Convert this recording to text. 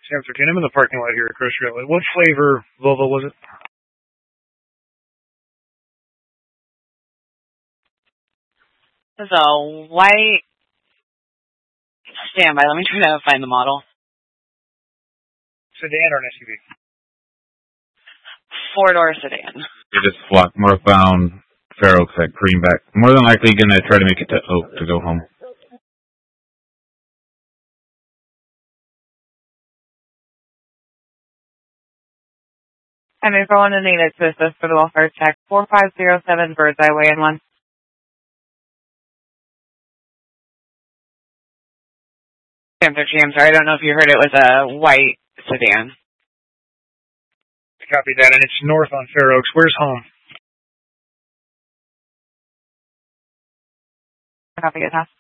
Panther 10. I'm in the parking lot here at Grocery Outlet. What flavor Volvo was it? This is a white. Stand by. Let me try to find the model. Sedan or an SUV? Four-door sedan. They just flocked northbound Fair Oaks at Greenback. More than likely going to try to make it to Oak to go home. And they're going to need to assist for the welfare check. 4507 Birdseye Way in 1. Panther G, I'm sorry, I don't know if you heard it was a white sedan. Copy that, and it's north on Fair Oaks. Where's home? Copy it, huh?